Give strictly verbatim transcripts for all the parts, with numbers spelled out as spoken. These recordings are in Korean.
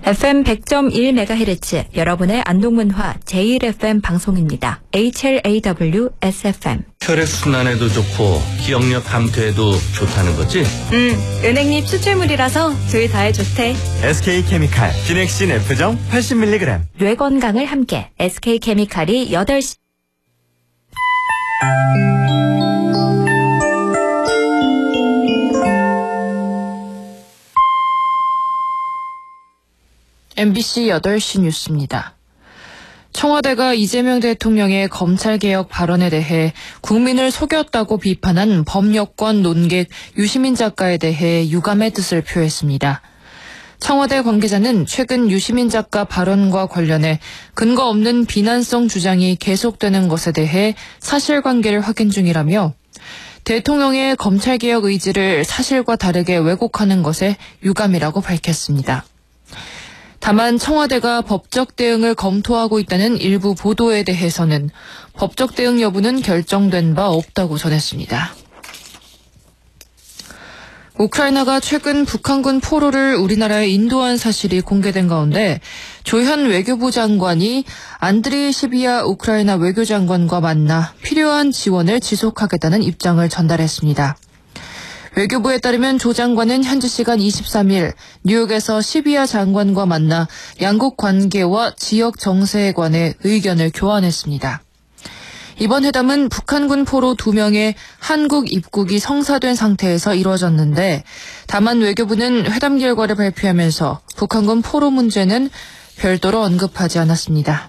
에프엠 백 점 일 메가헤르츠 여러분의 안동문화 제일 에프엠 방송입니다. 에이치엘에이더블유 에스에프엠. 혈액순환에도 좋고 기억력 감퇴에도 좋다는 거지? 음, 은행잎 추출물이라서 둘 다에 좋대. 에스케이케미칼 기넥신 F정 팔십 밀리그램. 뇌 건강을 함께 에스케이케미칼이 여덟 시. 엠비씨 여덟 시 뉴스입니다. 청와대가 이재명 대통령의 검찰개혁 발언에 대해 국민을 속였다고 비판한 범여권 논객 유시민 작가에 대해 유감의 뜻을 표했습니다. 청와대 관계자는 최근 유시민 작가 발언과 관련해 근거 없는 비난성 주장이 계속되는 것에 대해 사실관계를 확인 중이라며 대통령의 검찰개혁 의지를 사실과 다르게 왜곡하는 것에 유감이라고 밝혔습니다. 다만 청와대가 법적 대응을 검토하고 있다는 일부 보도에 대해서는 법적 대응 여부는 결정된 바 없다고 전했습니다. 우크라이나가 최근 북한군 포로를 우리나라에 인도한 사실이 공개된 가운데 조현 외교부 장관이 안드리 시비아 우크라이나 외교장관과 만나 필요한 지원을 지속하겠다는 입장을 전달했습니다. 외교부에 따르면 조 장관은 현지 시간 이십삼 일 뉴욕에서 시비아 장관과 만나 양국 관계와 지역 정세에 관해 의견을 교환했습니다. 이번 회담은 북한군 포로 두 명의 한국 입국이 성사된 상태에서 이루어졌는데 다만 외교부는 회담 결과를 발표하면서 북한군 포로 문제는 별도로 언급하지 않았습니다.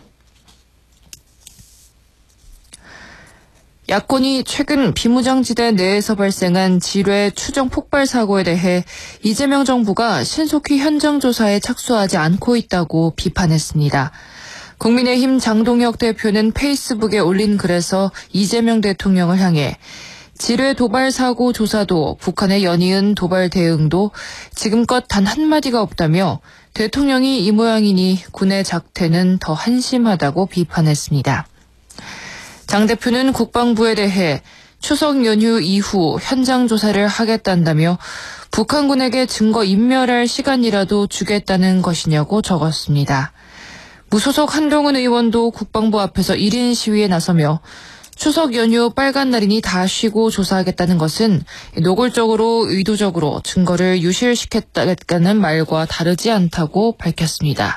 야권이 최근 비무장지대 내에서 발생한 지뢰 추정 폭발 사고에 대해 이재명 정부가 신속히 현장 조사에 착수하지 않고 있다고 비판했습니다. 국민의힘 장동혁 대표는 페이스북에 올린 글에서 이재명 대통령을 향해 지뢰 도발 사고 조사도 북한의 연이은 도발 대응도 지금껏 단 한마디가 없다며 대통령이 이 모양이니 군의 작태는 더 한심하다고 비판했습니다. 장 대표는 국방부에 대해 추석 연휴 이후 현장 조사를 하겠다며 북한군에게 증거 인멸할 시간이라도 주겠다는 것이냐고 적었습니다. 무소속 한동훈 의원도 국방부 앞에서 일 인 시위에 나서며 추석 연휴 빨간 날이니 다 쉬고 조사하겠다는 것은 노골적으로 의도적으로 증거를 유실시켰다는 말과 다르지 않다고 밝혔습니다.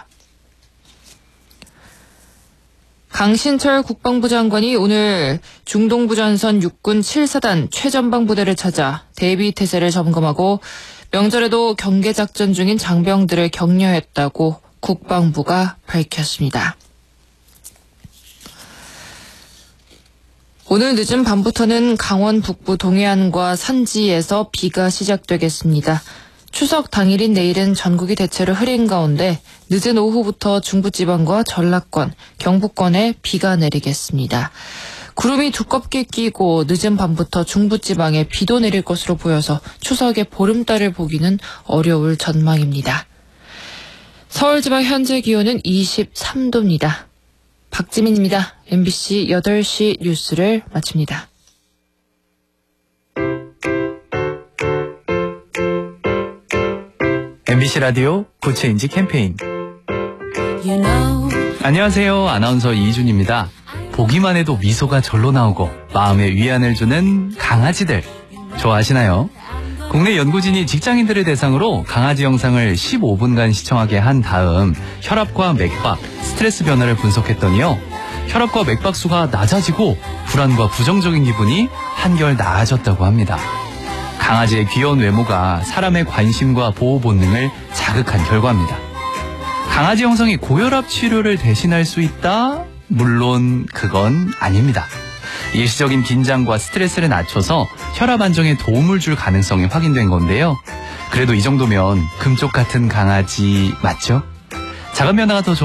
강신철 국방부 장관이 오늘 중동부전선 육군 칠 사단 최전방 부대를 찾아 대비태세를 점검하고 명절에도 경계작전 중인 장병들을 격려했다고 국방부가 밝혔습니다. 오늘 늦은 밤부터는 강원 북부 동해안과 산지에서 비가 시작되겠습니다. 추석 당일인 내일은 전국이 대체로 흐린 가운데 늦은 오후부터 중부지방과 전라권, 경북권에 비가 내리겠습니다. 구름이 두껍게 끼고 늦은 밤부터 중부지방에 비도 내릴 것으로 보여서 추석의 보름달을 보기는 어려울 전망입니다. 서울지방 현재 기온은 이십삼 도입니다. 박지민입니다. 엠비씨 여덟 시 뉴스를 마칩니다. 엠비씨 라디오 고체인지 캠페인. You know. 안녕하세요. 아나운서 이준입니다. 보기만 해도 미소가 절로 나오고 마음에 위안을 주는 강아지들 좋아하시나요? 국내 연구진이 직장인들을 대상으로 강아지 영상을 십오 분간 시청하게 한 다음 혈압과 맥박, 스트레스 변화를 분석했더니요. 혈압과 맥박수가 낮아지고 불안과 부정적인 기분이 한결 나아졌다고 합니다. 강아지의 귀여운 외모가 사람의 관심과 보호 본능을 자극한 결과입니다. 강아지 영상이 고혈압 치료를 대신할 수 있다? 물론 그건 아닙니다. 일시적인 긴장과 스트레스를 낮춰서 혈압 안정에 도움을 줄 가능성이 확인된 건데요. 그래도 이 정도면 금쪽 같은 강아지 맞죠? 작은 변화가 더 좋은